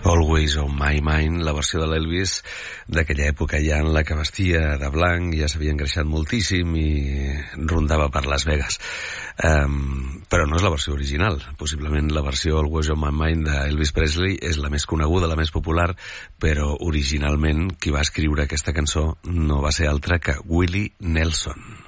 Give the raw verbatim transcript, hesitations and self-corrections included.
Always on my mind, la versió de l'Elvis d'aquella època ja en la que vestia de blanc, ja s'havia engreixat moltíssim i rondava per Las Vegas. Um, però no és la versió original. Possiblement la versió Always on my mind d'Elvis Presley és la més coneguda, la més popular, però originalment qui va escriure aquesta cançó no va ser altre que Willie Nelson.